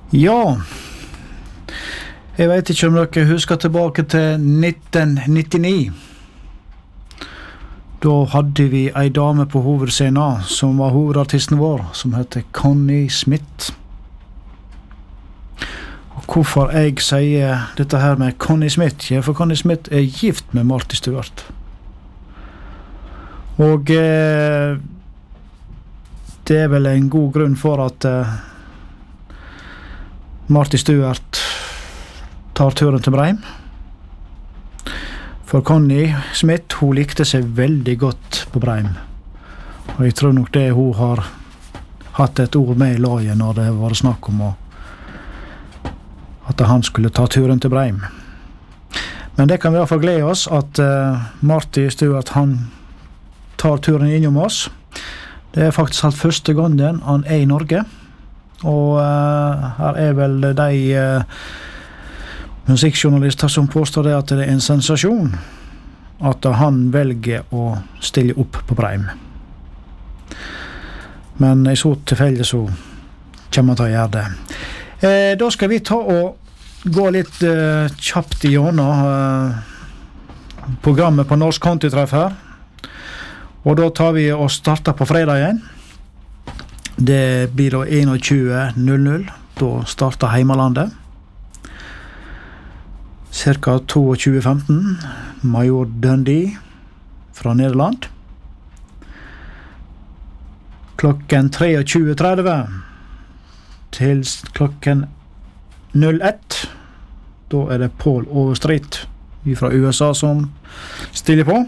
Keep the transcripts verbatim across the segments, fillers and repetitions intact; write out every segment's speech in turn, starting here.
Ja, jeg vet ikke om dere husker tilbake til nitten nittini. Da hadde vi ei dame på hovedscenen som var hovedartisten vår, som heter Connie Smith. Og hvorfor jeg sier dette her med Connie Smith? Ja, for Connie Smith er gift med Marty Stuart. Og eh, det er vel en god grunn for at eh, Marty Stuart tar turen til Breim. For Connie Smith, hun likte seg veldig godt på Breim. Og jeg tror nok det hun har hatt et ord med i laget når det var snakk om å, at han skulle ta turen til Breim. Men det kan vi i hvert fall glede oss at uh, Marty Stuart, han tar turen innom oss. Det er faktisk alt første gangen han er i Norge. Og uh, her er vel de uh, musikkjournalister som påstår det at det er en sensasjon at han velger å stille opp på Breim. Men i så tilfelle så kommer han til å gjøre det. Eh, da skal vi ta og gå litt uh, kjapt igjennom uh, programmet på Norsk Countrytreff her. Og da tar vi og starter på fredagen. Det blir da tjueen null null. Da starter Heimalandet. Cirka tjueto femten. Major Dundee fra Nederland. Klokken tjuetre tretti til klokken null ett. Da er det Paul Overstreet fra U S A som stiller på.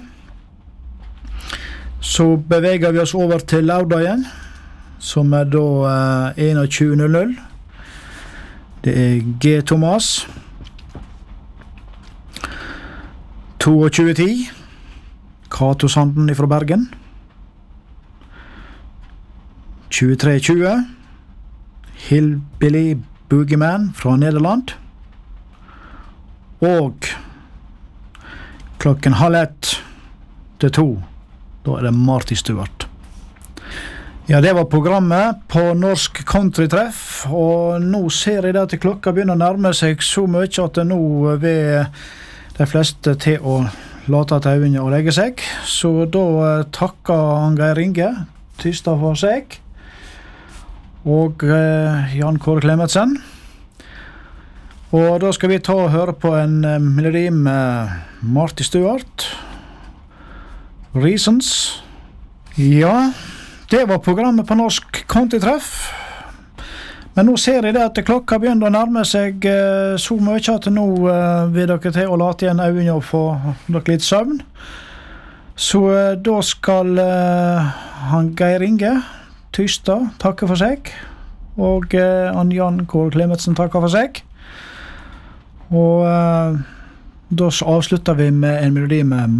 Så beveger vi oss over til lørdagen, som er da uh, tjueen null null. Det er G. Thomas. tjueto ti. Kato Sanden fra Bergen. tjuetre tjue. Hillbilly Boogeyman fra Nederland. Og klokken halv ett til to. Da er det Marty Stuart. Ja, det var programmet på Norsk Countrytreff, og nå ser jeg at klokka begynner å nærme seg så mye at det nå ved de fleste til å late til øynene og legge seg. Så da takker Geir Inge Tystad for seg, og eh, Jan Kåre Klemetsen. Og da skal vi ta og høre på en eh, melodi med Marty Stuart. Reasons. Ja, det var programmet på Norsk Countrytreff. Men nå ser jeg det at klokka begynner å nærme seg eh, så mye at nå eh, vil dere til å late igjen øynene og få dere litt søvn. Så eh, da skal eh, han Geir Inge Tystad takke for seg, og eh, han Jan Kåre Klemetsen takker for seg. Og eh, da avslutter vi med en melodi med